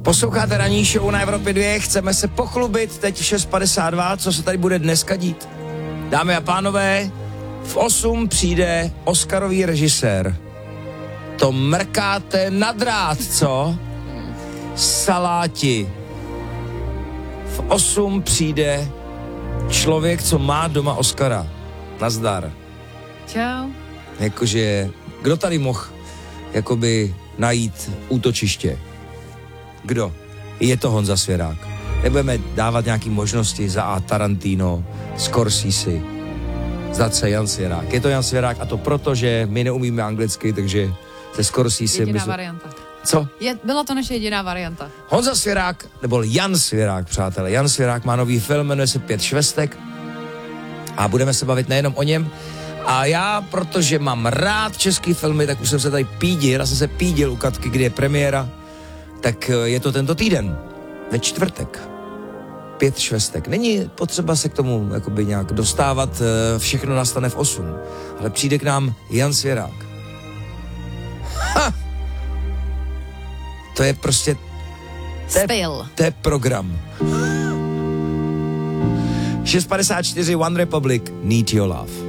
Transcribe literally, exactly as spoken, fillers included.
Posloucháte ranní show na Evropě dva, chceme se pochlubit, teď šest padesát dva, co se tady bude dneska dít. Dámy a pánové, v osm přijde Oscarový režisér. To mrkáte na drát, co? Saláti. V osm přijde člověk, co má doma Oscara. Nazdar. Čau. Jakože, kdo tady mohl jakoby najít útočiště? Kdo? Je to Honza Svěrák. Nebudeme dávat nějaký možnosti za A. Tarantino, Scorsese, za C. Jan Svěrák. Je to Jan Svěrák a to proto, že my neumíme anglicky, takže ze Scorsese... Jediná mysl... varianta. Co? Je, byla to naše jediná varianta. Honza Svěrák, nebo Jan Svěrák, přátelé. Jan Svěrák má nový film, jmenuje se Pět švestek a budeme se bavit nejenom o něm. A já, protože mám rád český filmy, tak už jsem se tady pídil, já jsem se pídil u Katky, kdy je premiéra, tak je to tento týden, ve čtvrtek. Pět švestek. Není potřeba se k tomu jakoby nějak dostávat, všechno nastane v osm. Ale přijde k nám Jan Svěrák. Ha! To je prostě... Styl. To je program. šest padesát čtyři One Republic, Need Your Love.